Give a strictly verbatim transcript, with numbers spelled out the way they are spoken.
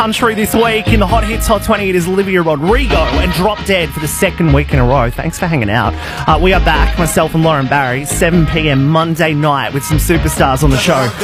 Country this week in the Hot Hits Hot twenty. It is Olivia Rodrigo and Drop Dead for the second week in a row. Thanks for hanging out. Uh, we are back, myself and Lauren Barry, seven p m Monday night with some superstars on the show.